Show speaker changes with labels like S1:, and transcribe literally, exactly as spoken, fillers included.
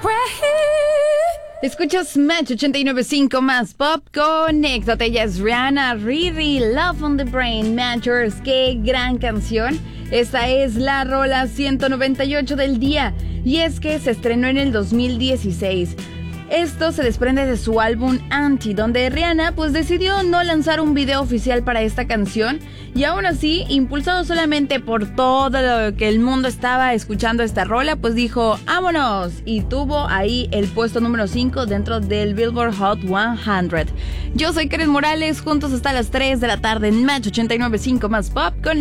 S1: Escuchas Match ochenta y nueve punto cinco más pop, conéctate. Ella es Rihanna, Riri, Love on the Brain, Matchers. Qué gran canción. Esta es la rola ciento noventa y ocho del día, y es que se estrenó en el dos mil dieciséis. Esto se desprende de su álbum Anti, donde Rihanna pues decidió no lanzar un video oficial para esta canción, y aún así, impulsado solamente por todo lo que el mundo estaba escuchando esta rola, pues dijo ¡vámonos! Y tuvo ahí el puesto número cinco dentro del Billboard Hot cien. Yo soy Karen Morales, juntos hasta las tres de la tarde en Match ochenta y nueve punto cinco más pop con